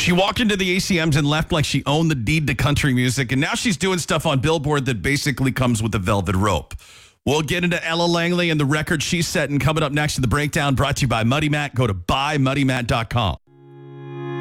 She walked into the ACMs and left like she owned the deed to country music, and now she's doing stuff on Billboard that basically comes with a velvet rope. We'll get into Ella Langley and the record she's setting coming up next to the breakdown, brought to you by Muddy Matt. Go to buymuddymatt.com.